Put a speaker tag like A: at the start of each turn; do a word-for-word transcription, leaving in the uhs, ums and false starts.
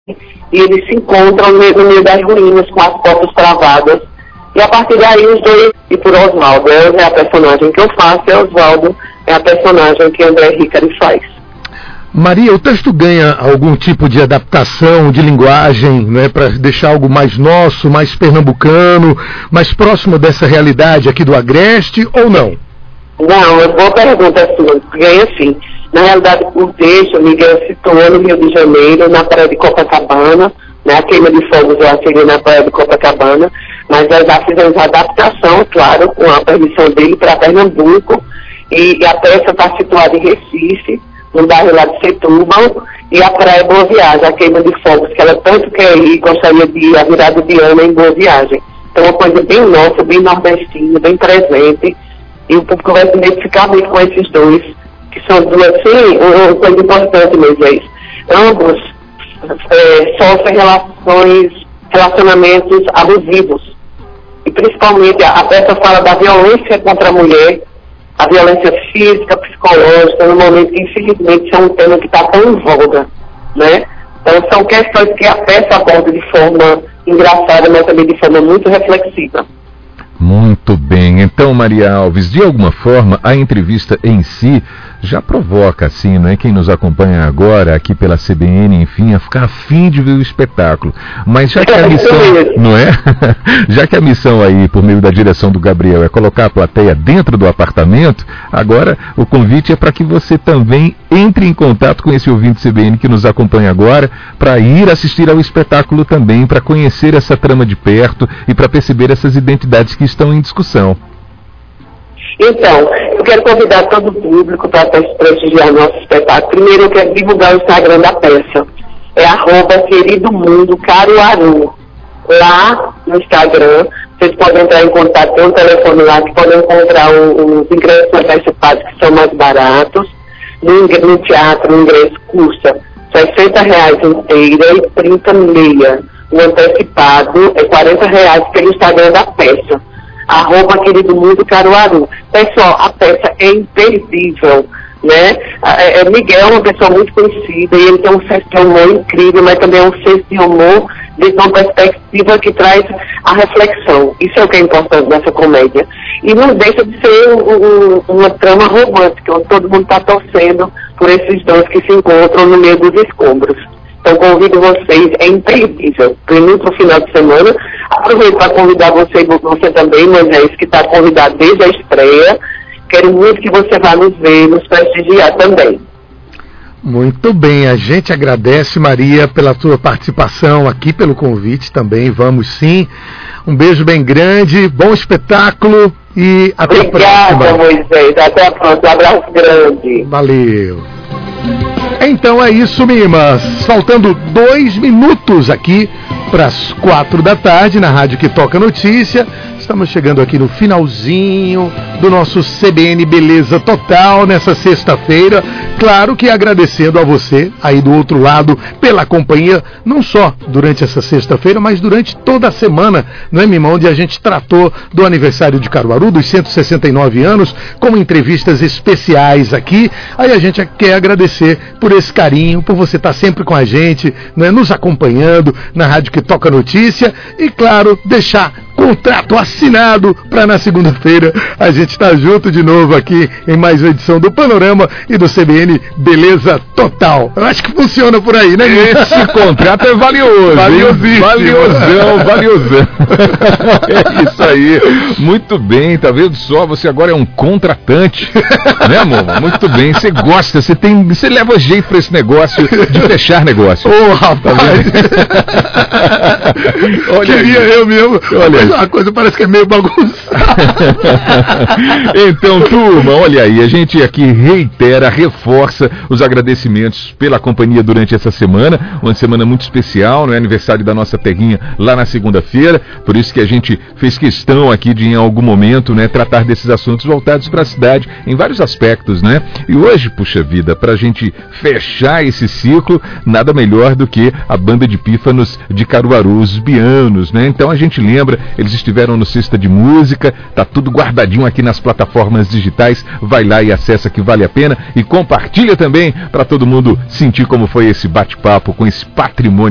A: e eles se encontram no meio, no meio das ruínas com as portas travadas. E a partir daí os dois, e por Oswaldo, é a personagem que eu faço, e Oswaldo é a personagem que André Hicari faz.
B: Maria, o texto ganha algum tipo de adaptação de linguagem, né, para deixar algo mais nosso, mais pernambucano, mais próximo dessa realidade aqui do Agreste, ou não?
A: Não, é boa pergunta, assim, ganha sim. Na realidade, o texto, o Miguel citou no Rio de Janeiro, na praia de Copacabana, né, a queima de fogos eu assegui na praia de Copacabana, mas nós já fizemos a adaptação, claro, com a permissão dele para Pernambuco, e, e a peça está situada em Recife, no bairro lá de Setúbal, e a praia Boa Viagem, a queima de fogos, que ela tanto quer ir, gostaria de ir a virada de ano em Boa Viagem. Então, uma coisa bem nossa, bem nordestina, bem presente, e o público vai se identificar muito com esses dois, que são duas, sim, uma coisa importante, Moisés. Ambos é, sofrem relações, relacionamentos abusivos, e principalmente a, a peça fala da violência contra a mulher, a violência física, psicológica, no momento que, infelizmente, é um tema que está tão em voga, né? Então, são questões que a peça aborda de forma engraçada, mas também de forma muito reflexiva.
C: Muito bem. Então, Maria Alves, de alguma forma, a entrevista em si já provoca, assim, não é? Quem nos acompanha agora aqui pela C B N, enfim, a ficar afim de ver o espetáculo. Mas já que a missão, não é? Já que a missão aí, por meio da direção do Gabriel, é colocar a plateia dentro do apartamento, agora o convite é para que você também entre em contato com esse ouvinte C B N que nos acompanha agora, para ir assistir ao espetáculo também, para conhecer essa trama de perto e para perceber essas identidades que estão em discussão.
A: Então, eu quero convidar todo o público para prestigiar nosso espetáculo. Primeiro, eu quero divulgar o Instagram da peça. É arroba querido mundo Caruaru. Lá no Instagram, vocês podem entrar em contato, tem um telefone lá que podem encontrar os ingressos antecipados que são mais baratos. No, no teatro, o ingresso custa sessenta reais inteira e trinta meia. O antecipado é quarenta reais pelo Instagram da peça. Arroba querido mundo Caruaru. Pessoal, a peça é imperdível, né? É, Miguel é uma pessoa muito conhecida e ele tem um senso de humor incrível, mas também é um senso de humor de uma perspectiva que traz a reflexão. Isso é o que é importante nessa comédia. E não deixa de ser um, um, uma trama romântica, onde todo mundo está torcendo por esses dois que se encontram no meio dos escombros. Então convido vocês, é imperdível, primeiro para o final de semana. Aproveito para convidar você, você também, Moisés, que está convidado desde a estreia. Quero muito que você vá nos ver, nos prestigiar também.
B: Muito bem, a gente agradece, Maria, pela tua participação aqui, pelo convite também, vamos sim. Um beijo bem grande, bom espetáculo e até
A: Obrigada,
B: a próxima.
A: Obrigada, Moisés, até a próxima, um abraço grande.
B: Valeu. Então é isso, Mimas. Faltando dois minutos aqui para as quatro da tarde na Rádio que Toca Notícia. Estamos chegando aqui no finalzinho do nosso C B N Beleza Total nessa sexta-feira. Claro que agradecendo a você aí do outro lado pela companhia, não só durante essa sexta-feira, mas durante toda a semana, não é, Mima? Onde a gente tratou do aniversário de Caruaru, dos cento e sessenta e nove anos, com entrevistas especiais aqui. Aí a gente quer agradecer por esse carinho, por você estar sempre com a gente, né, nos acompanhando na Rádio que Toca Notícia e, claro, deixar contrato assinado para na segunda-feira a gente estar junto de novo aqui em mais uma edição do Panorama e do C B N Beleza Total. Eu acho que funciona por aí, né?
C: Esse contrato é valioso,
B: valiosíssimo.
C: Valiosão, valiosão. É isso aí. Muito bem, tá vendo só? Você agora é um contratante, né, amor? Muito bem. Você gosta, você tem, você leva jeito para esse negócio de fechar negócio.
B: Ô, oh, rapaz. Olha Queria aí. Eu mesmo. Olha aí. A coisa parece que é meio bagunçada.
C: Então, turma, olha aí, a gente aqui reitera, reforça os agradecimentos pela companhia durante essa semana, uma semana muito especial, não é? Aniversário da nossa Peguinha lá na segunda-feira, por isso que a gente fez questão aqui de em algum momento, né, tratar desses assuntos voltados para a cidade em vários aspectos, né? E hoje, puxa vida, para a gente fechar esse ciclo, nada melhor do que a banda de pífanos de Caruaru, os Bianos, né? Então a gente lembra, eles estiveram no Cesta de Música, tá tudo guardadinho aqui nas plataformas digitais, vai lá e acessa que vale a pena e compartilha também para todo mundo sentir como foi esse bate-papo com esse patrimônio